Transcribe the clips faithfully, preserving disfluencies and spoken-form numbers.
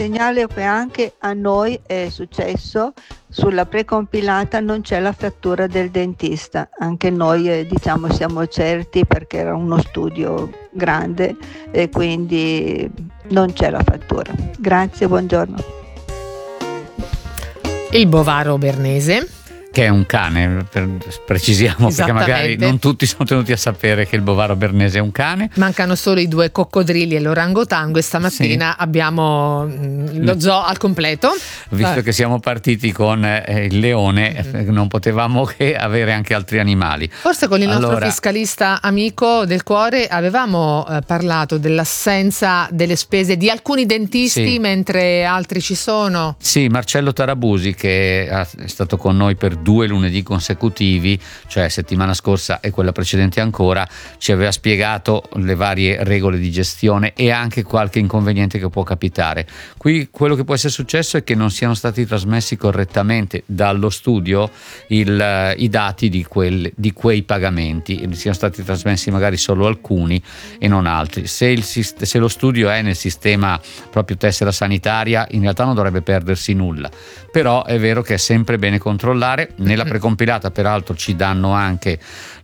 segnalo che anche a noi è successo, sulla precompilata non c'è la fattura del dentista, anche noi eh, diciamo siamo certi perché era uno studio grande e quindi non c'è la fattura. Grazie, buongiorno. Il bovaro bernese, che è un cane, per, precisiamo, perché magari non tutti sono tenuti a sapere che il bovaro bernese è un cane. Mancano solo i due coccodrilli e l'orangotango e stamattina sì. abbiamo lo zoo al completo. Visto eh. che siamo partiti con eh, il leone, mm. non potevamo che avere anche altri animali. Forse con il nostro allora, fiscalista amico del cuore avevamo eh, parlato dell'assenza delle spese di alcuni dentisti, sì. mentre altri ci sono. Sì, Marcello Tarabusi, che è stato con noi per due lunedì consecutivi, cioè settimana scorsa e quella precedente ancora, ci aveva spiegato le varie regole di gestione e anche qualche inconveniente che può capitare. Qui quello che può essere successo è che non siano stati trasmessi correttamente dallo studio il, i dati di, quel, di quei pagamenti, e siano stati trasmessi magari solo alcuni e non altri. Se, il, se lo studio è nel sistema proprio tessera sanitaria, in realtà non dovrebbe perdersi nulla, però è vero che è sempre bene controllare. Nella precompilata peraltro ci danno anche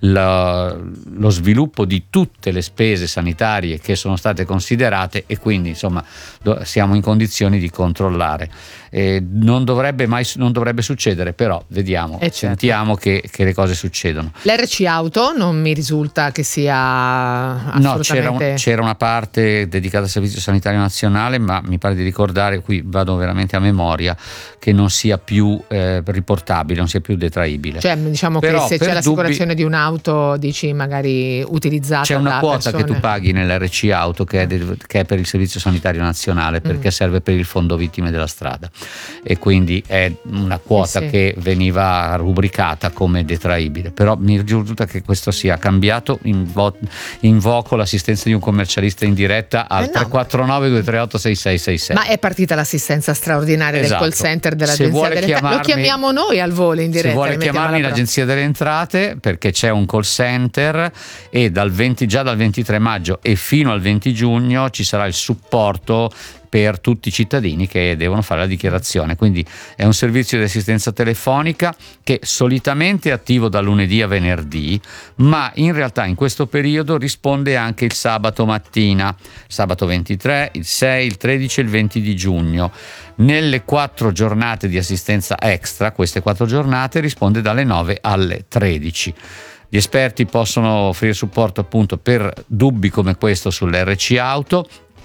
lo, lo sviluppo di tutte le spese sanitarie che sono state considerate, e quindi insomma do, siamo in condizioni di controllare. Eh, non dovrebbe mai non dovrebbe succedere, però vediamo, eh certo. sentiamo che, che le cose succedono. L'R C auto non mi risulta che sia assolutamente... No, c'era, un, c'era una parte dedicata al Servizio Sanitario Nazionale, ma mi pare di ricordare, qui vado veramente a memoria, che non sia più eh, riportabile, non sia più detraibile. Cioè diciamo però, che se c'è l'assicurazione dubbi, di un'auto, dici magari utilizzata, c'è una da quota persone. che tu paghi nell'R C auto che è, de, che è per il Servizio Sanitario Nazionale, perché mm. serve per il fondo vittime della strada, e quindi è una quota eh sì. che veniva rubricata come detraibile. Però mi risulta che questo sia cambiato. Invo- invoco l'assistenza di un commercialista in diretta al eh no. tre quattro nove due tre otto sei sei sei sei. Ma è partita l'assistenza straordinaria esatto. del call center dell'Agenzia delle Entrate. Lo chiamiamo noi al volo in diretta. Se vuole chiamarmi l'Agenzia delle Entrate, perché c'è un call center, e dal venti già dal ventitré maggio e fino al venti giugno ci sarà il supporto per tutti i cittadini che devono fare la dichiarazione. Quindi è un servizio di assistenza telefonica che solitamente è attivo da lunedì a venerdì, ma in realtà in questo periodo risponde anche il sabato mattina, sabato ventitré, il sei, il tredici e il venti di giugno. Nelle quattro giornate di assistenza extra, queste quattro giornate, risponde dalle nove alle tredici. Gli esperti possono offrire supporto appunto per dubbi come questo sull'R C auto,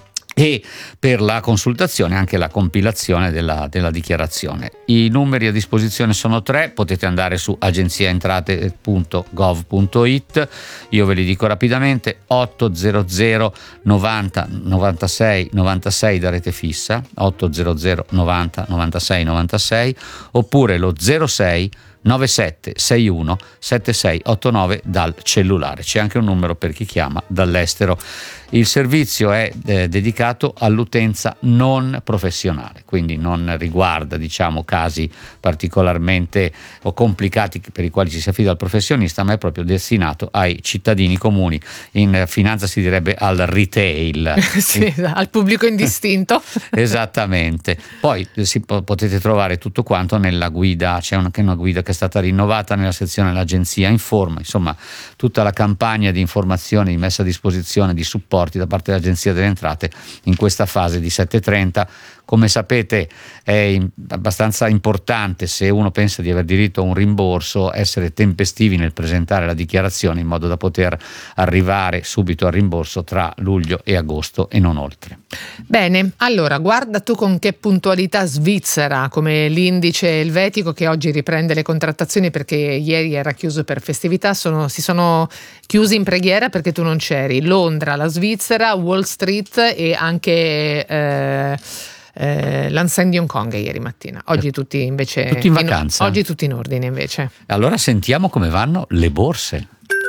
e per la consultazione anche la compilazione della, della dichiarazione. I numeri a disposizione sono tre, potete andare su agenziaentrate punto gov punto it, io ve li dico rapidamente: ottocento novanta novantasei novantasei da rete fissa, ottocento novanta novantasei novantasei, oppure lo zero sei novantasette sessantuno settantasei ottantanove dal cellulare. C'è anche un numero per chi chiama dall'estero. Il servizio è eh, dedicato all'utenza non professionale, quindi non riguarda, diciamo, casi particolarmente o complicati per i quali ci si affida al professionista, ma è proprio destinato ai cittadini comuni. In finanza si direbbe al retail. Sì, al pubblico indistinto. Esattamente. Poi si, potete trovare tutto quanto nella guida, c'è anche una guida che è stata rinnovata nella sezione l'agenzia informa, insomma tutta la campagna di informazione, di messa a disposizione, di supporti da parte dell'Agenzia delle Entrate in questa fase di sette e trenta. Come sapete è abbastanza importante, se uno pensa di aver diritto a un rimborso, essere tempestivi nel presentare la dichiarazione in modo da poter arrivare subito al rimborso tra luglio e agosto e non oltre. Bene, allora guarda tu con che puntualità Svizzera, come l'indice elvetico che oggi riprende le contrattazioni perché ieri era chiuso per festività, sono, si sono chiusi in preghiera perché tu non c'eri. Londra, la Svizzera, Wall Street e anche eh, eh, l'Hansen di Hong Kong ieri mattina. Oggi tutti invece tutti in vacanza. In, oggi tutti in ordine invece. Allora sentiamo come vanno le borse.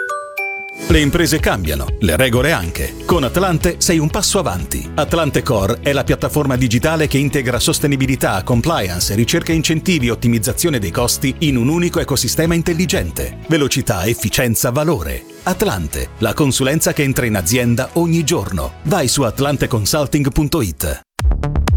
Le imprese cambiano, le regole anche. Con Atlante sei un passo avanti. Atlante Core è la piattaforma digitale che integra sostenibilità, compliance, ricerca e incentivi e ottimizzazione dei costi in un unico ecosistema intelligente. Velocità, efficienza, valore. Atlante, la consulenza che entra in azienda ogni giorno. Vai su atlante consulting punto it.